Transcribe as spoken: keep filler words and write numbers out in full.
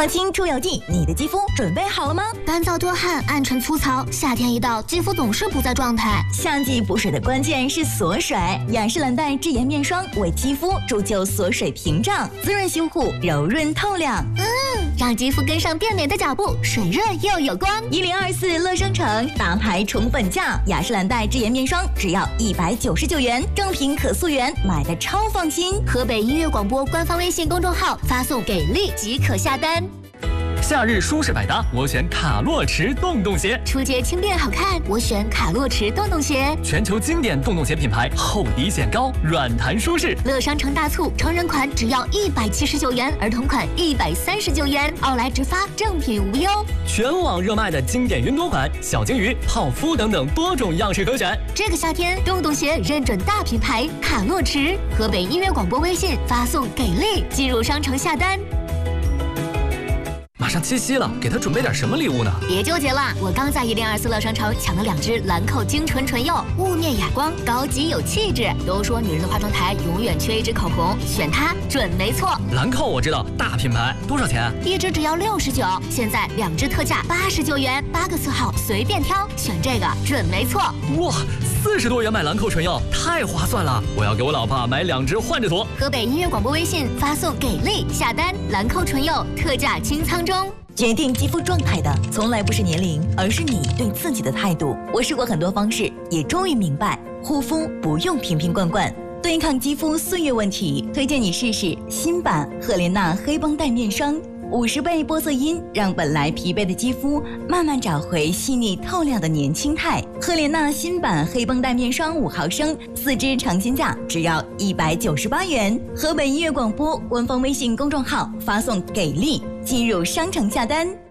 清出油剂，你的肌肤准备好了吗？ 干燥多汗、暗沉粗糙，夏天一到，肌肤总是不在状态。 夏季补水的关键是锁水，雅诗兰黛智妍面霜为肌肤铸就锁水屏障，滋润修护，柔润透亮。 嗯，让肌肤跟上变美的脚步，水润又有光。 一零二四乐商城大牌宠粉价，雅诗兰黛智妍面霜只要一百九十九元，正品可溯源，买的超放心。 河北音乐广播官方微信公众号发送给力即可下单。 夏日舒适百搭，我选卡洛驰洞洞鞋。 出街轻便好看，我选卡洛驰洞洞鞋。 全球经典洞洞鞋品牌，厚底显高，软弹舒适。 乐商城大促，成人款只要一百七十九元，儿童款一百三十九元，奥莱直发，正品无忧。 全网热卖的经典云朵款、小金鱼、泡芙等等多种样式可选。 这个夏天，洞洞鞋认准大品牌卡洛驰。河北音乐广播微信发送给力，进入商城下单。 马上七夕了，给他准备点什么礼物呢？ 别纠结了，我刚在一零二四乐商城抢了两支兰蔻精纯唇釉，雾面哑光，高级有气质。都说女人的化妆台永远缺一支口红，选它准没错。 兰蔻我知道，大品牌，多少钱？ 一支只要六十九，现在两支特价八十九元，八个色号随便挑，选这个准没错。 哇，四十多元买兰蔻唇釉，太划算了！我要给我老婆买两支换着涂。 河北音乐广播微信发送给力下单，兰蔻唇釉特价清仓中。 决定肌肤状态的从来不是年龄，而是你对自己的态度。我试过很多方式，也终于明白，护肤不用瓶瓶罐罐。对抗肌肤岁月问题，推荐你试试新版赫莲娜黑绷带面霜。五十倍玻色因让本来疲惫的肌肤慢慢找回细腻透亮的年轻态。赫莲娜新版黑绷带面霜五毫升，四支尝鲜价只要一百九十八元。河北音乐广播官方微信公众号发送给力，进入商城下单。